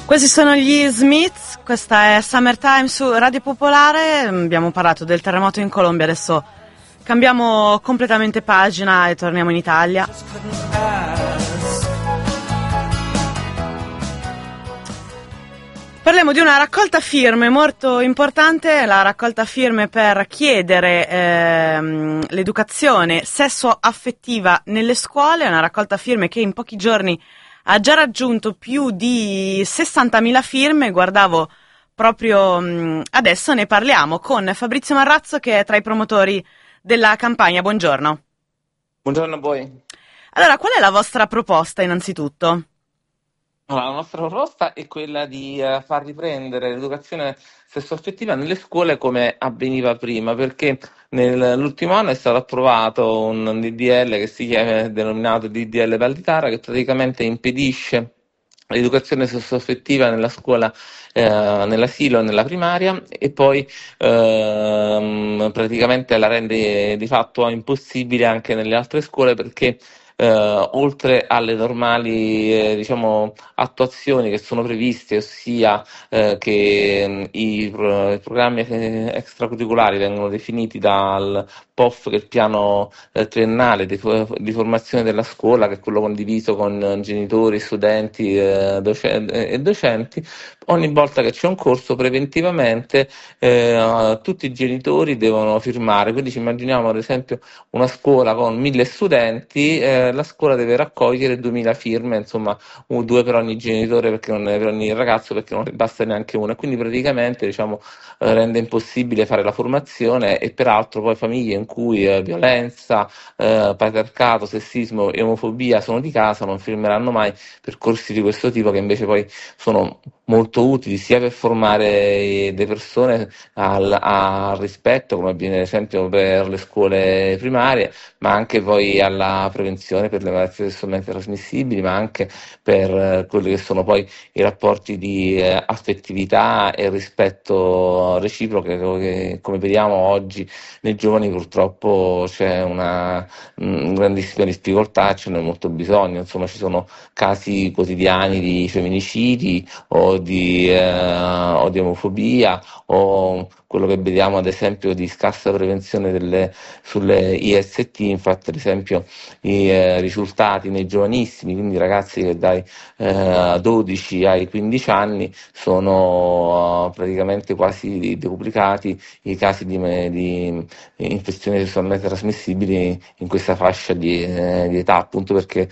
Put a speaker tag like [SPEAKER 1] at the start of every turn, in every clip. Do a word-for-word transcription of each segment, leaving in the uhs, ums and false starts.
[SPEAKER 1] Questi sono gli Smiths, questa è Summertime su Radio Popolare. Abbiamo parlato del terremoto in Colombia, adesso cambiamo completamente pagina e torniamo in Italia. Parliamo di una raccolta firme molto importante, la raccolta firme per chiedere ehm, l'educazione sesso-affettiva nelle scuole, una raccolta firme che in pochi giorni ha già raggiunto più di sessantamila firme. Guardavo proprio mh, adesso, ne parliamo con Fabrizio Marrazzo, che è tra i promotori della campagna. Buongiorno.
[SPEAKER 2] Buongiorno a voi.
[SPEAKER 1] Allora, qual è la vostra proposta innanzitutto?
[SPEAKER 2] Allora, la nostra proposta è quella di eh, far riprendere l'educazione sessuaffettiva nelle scuole come avveniva prima, perché nell'ultimo anno è stato approvato un D D L che si chiama denominato D D L Valditara, che praticamente impedisce l'educazione sessuaffettiva nella scuola, eh, nell'asilo e nella primaria, e poi ehm, praticamente la rende di fatto impossibile anche nelle altre scuole, perché eh, oltre alle normali eh, diciamo, attuazioni che sono previste, ossia eh, che mh, i, pro- i programmi eh, extracurriculari vengono definiti dal P O F, che è il piano eh, triennale di, fo- di formazione della scuola, che è quello condiviso con eh, genitori, studenti eh, docen- e docenti. Ogni volta che c'è un corso, preventivamente eh, tutti i genitori devono firmare. Quindi ci immaginiamo ad esempio una scuola con mille studenti, eh, la scuola deve raccogliere duemila firme, insomma un- due per ogni genitore, perché non per ogni ragazzo, perché non ne basta neanche una. Quindi praticamente diciamo, eh, rende impossibile fare la formazione, e peraltro poi famiglie in cui eh, violenza, eh, patriarcato, sessismo e omofobia sono di casa non firmeranno mai percorsi di questo tipo, che invece poi sono molto utili sia per formare le persone al, al rispetto, come avviene ad esempio per le scuole primarie, ma anche poi alla prevenzione per le malattie sessualmente trasmissibili, ma anche per eh, quelli che sono poi i rapporti di eh, affettività e rispetto reciproco, che, che, come vediamo oggi nei giovani purtroppo c'è una mh, grandissima difficoltà, ce n'è molto bisogno. Insomma, ci sono casi quotidiani di femminicidi o di, eh, o di omofobia, o quello che vediamo ad esempio di scarsa prevenzione delle, sulle I S T. Infatti ad esempio i eh, risultati nei giovanissimi, quindi ragazzi che dai eh, dodici ai quindici anni, sono eh, praticamente quasi duplicati i casi di, me- di infezioni sessualmente trasmissibili in questa fascia di, eh, di età, appunto perché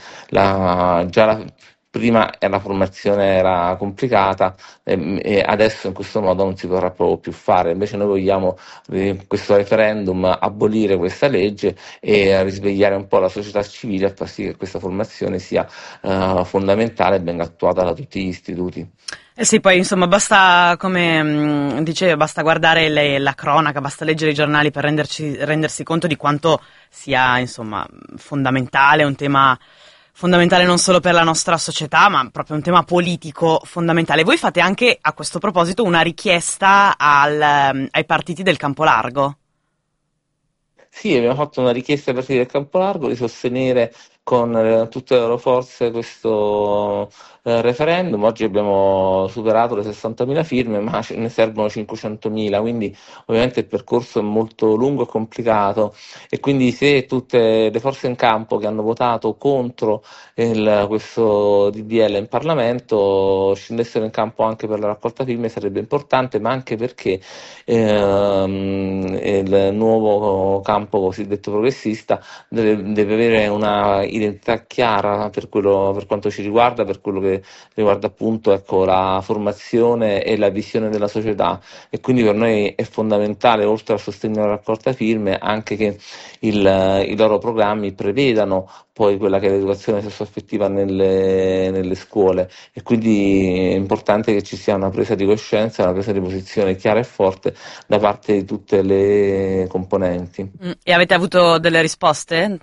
[SPEAKER 2] la, già la, prima la formazione era complicata, e, e adesso in questo modo non si potrà proprio più fare. Invece noi vogliamo eh, questo referendum abolire questa legge e risvegliare un po' la società civile, a far sì che questa formazione sia eh, fondamentale e venga attuata da tutti gli istituti.
[SPEAKER 1] Eh sì, poi insomma basta, come mh, dicevo, basta guardare le- la cronaca, basta leggere i giornali per renderci, rendersi conto di quanto sia insomma fondamentale, un tema fondamentale non solo per la nostra società, ma proprio un tema politico fondamentale. Voi fate anche a questo proposito una richiesta al, ehm, ai partiti del campo largo.
[SPEAKER 2] Sì, abbiamo fatto una richiesta ai partiti del Campo Largo di sostenere con eh, tutte le loro forze questo eh, referendum. Oggi abbiamo superato le sessantamila firme, ma ce ne servono cinquecentomila, quindi ovviamente il percorso è molto lungo e complicato, e quindi se tutte le forze in campo che hanno votato contro il- questo D D L in Parlamento scendessero in campo anche per la raccolta firme, sarebbe importante, ma anche perché ehm, il nuovo campo cosiddetto progressista deve, deve avere una identità chiara per quello, per quanto ci riguarda, per quello che riguarda appunto ecco, la formazione e la visione della società. E quindi per noi è fondamentale, oltre a sostegno alla raccolta firme, anche che il- i loro programmi prevedano poi quella che è l'educazione sessuaffettiva nelle, nelle scuole, e quindi è importante che ci sia una presa di coscienza, una presa di posizione chiara e forte da parte di tutte le componenti.
[SPEAKER 1] Mm, E avete avuto delle risposte?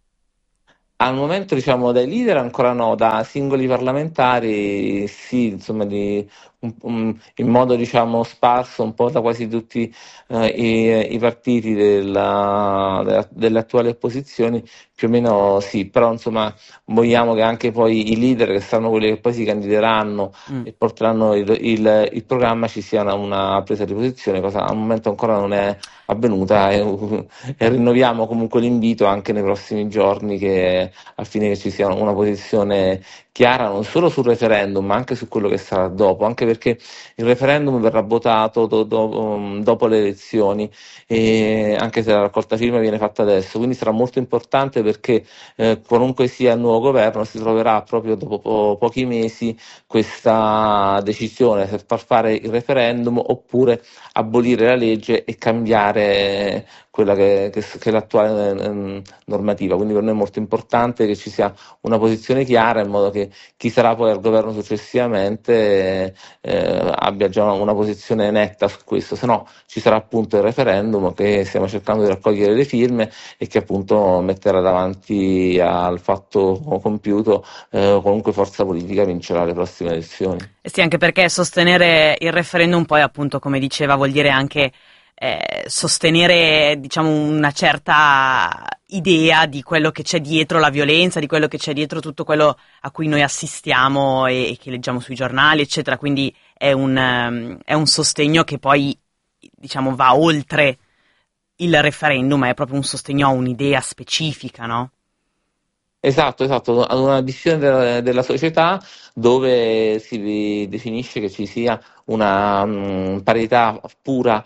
[SPEAKER 2] Al momento, diciamo, dai leader ancora no, da singoli parlamentari sì, insomma, di un, un, in modo diciamo sparso un po' da quasi tutti eh, i, i partiti della, della, delle attuali opposizioni, più o meno sì, però insomma vogliamo che anche poi i leader, che saranno quelli che poi si candideranno
[SPEAKER 1] Mm.
[SPEAKER 2] e porteranno il, il, il programma, ci sia una, una presa di posizione, cosa al momento ancora non è avvenuta, e, e rinnoviamo comunque l'invito anche nei prossimi giorni, che al fine che ci sia una posizione chiara non solo sul referendum ma anche su quello che sarà dopo, anche perché il referendum verrà votato do, do, dopo le elezioni, e anche se la raccolta firme viene fatta adesso, quindi sarà molto importante, perché eh, qualunque sia il nuovo governo si troverà proprio dopo po- pochi mesi questa decisione se far fare il referendum oppure abolire la legge e cambiare quella che, che, che è l'attuale eh, normativa. Quindi per noi è molto importante che ci sia una posizione chiara, in modo che chi sarà poi al governo successivamente eh, abbia già una, una posizione netta su questo, se no ci sarà appunto il referendum che stiamo cercando di raccogliere le firme e che appunto metterà davanti al fatto compiuto eh, qualunque forza politica vincerà le prossime elezioni.
[SPEAKER 1] Eh sì, anche perché sostenere il referendum poi, appunto, come diceva, vuol dire anche eh, sostenere, diciamo, una certa idea di quello che c'è dietro la violenza, di quello che c'è dietro tutto quello a cui noi assistiamo e, e che leggiamo sui giornali, eccetera. Quindi è un, um, è un sostegno che poi, diciamo, va oltre il referendum, è proprio un sostegno a un'idea specifica, no?
[SPEAKER 2] Esatto, esatto, ad una visione della, della società dove si definisce che ci sia una mh, parità pura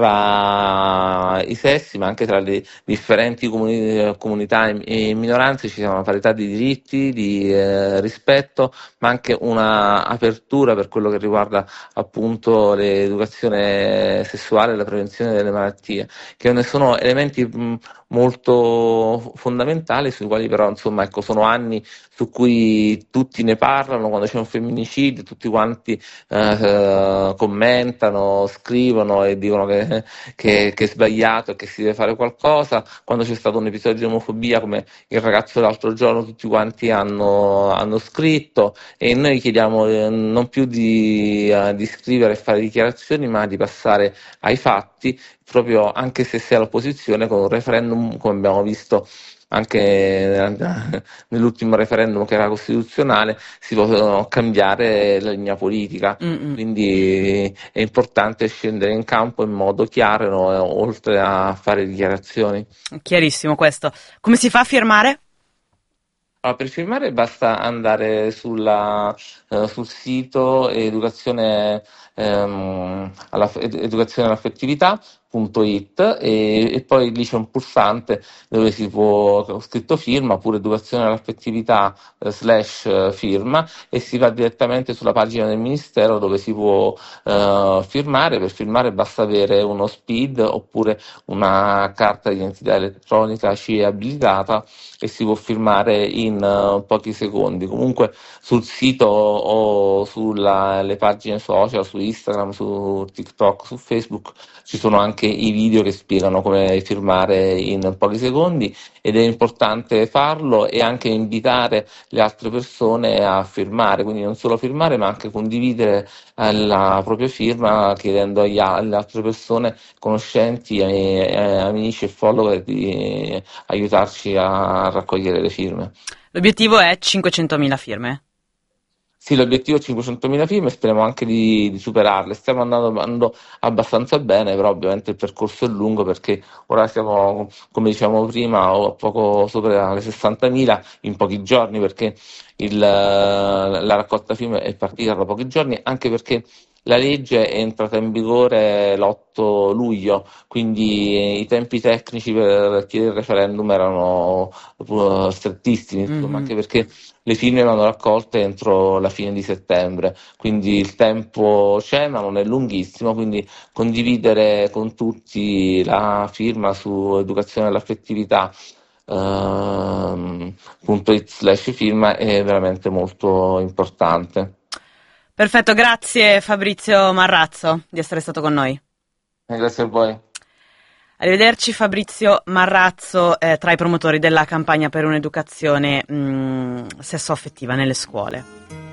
[SPEAKER 2] tra i sessi, ma anche tra le differenti comuni- comunità e minoranze, ci sia una parità di diritti, di eh, rispetto, ma anche una apertura per quello che riguarda appunto l'educazione sessuale e la prevenzione delle malattie, che ne sono elementi mh, molto fondamentali, sui quali però insomma ecco sono anni su cui tutti ne parlano. Quando c'è un femminicidio tutti quanti eh, commentano, scrivono e dicono che, che, che è sbagliato e che si deve fare qualcosa. Quando c'è stato un episodio di omofobia come il ragazzo dell'altro giorno, tutti quanti hanno, hanno scritto, e noi chiediamo eh, non più di, eh, di scrivere e fare dichiarazioni, ma di passare ai fatti, proprio anche se si è all'opposizione, con un referendum, come abbiamo visto anche nell'ultimo referendum che era costituzionale, si può cambiare la linea politica.
[SPEAKER 1] Mm-mm.
[SPEAKER 2] Quindi è importante scendere in campo in modo chiaro, no, oltre a fare dichiarazioni.
[SPEAKER 1] Chiarissimo questo. Come si fa a firmare?
[SPEAKER 2] Allora, per firmare basta andare sulla, eh, sul sito educazione, ehm, alla, ed- educazione all'affettività punto it, e, e poi lì c'è un pulsante dove si può, ho scritto firma, oppure educazione all'affettività eh, slash eh, firma, e si va direttamente sulla pagina del Ministero dove si può eh, firmare. Per firmare basta avere uno SPID oppure una carta di identità elettronica C E abilitata, e si può firmare in uh, pochi secondi. Comunque sul sito o sulle pagine social, su Instagram, su TikTok, su Facebook, ci sono anche i video che spiegano come firmare in pochi secondi, ed è importante farlo e anche invitare le altre persone a firmare, quindi non solo firmare ma anche condividere eh, la propria firma, chiedendo agli, alle altre persone conoscenti, e, e amici e follower di aiutarci a raccogliere le firme.
[SPEAKER 1] L'obiettivo è cinquecentomila firme.
[SPEAKER 2] Sì, l'obiettivo è cinquecentomila firme, speriamo anche di, di superarle. Stiamo andando, andando abbastanza bene, però ovviamente il percorso è lungo, perché ora siamo, come dicevamo prima, o poco sopra le sessantamila in pochi giorni, perché il, la raccolta firme è partita da pochi giorni, anche perché la legge è entrata in vigore l'otto luglio, quindi i tempi tecnici per chiedere il referendum erano uh, strettissimi, insomma,
[SPEAKER 1] Mm-hmm.
[SPEAKER 2] anche perché le firme vanno raccolte entro la fine di settembre, quindi il tempo c'è ma non è lunghissimo, quindi condividere con tutti la firma su educazione all'affettività ehm, punto it slash firma è veramente molto importante.
[SPEAKER 1] Perfetto, grazie Fabrizio Marrazzo di essere stato con noi.
[SPEAKER 2] Eh, Grazie a voi.
[SPEAKER 1] Arrivederci. Fabrizio Marrazzo, eh, tra i promotori della campagna per un'educazione mh, sessuo-affettiva nelle scuole.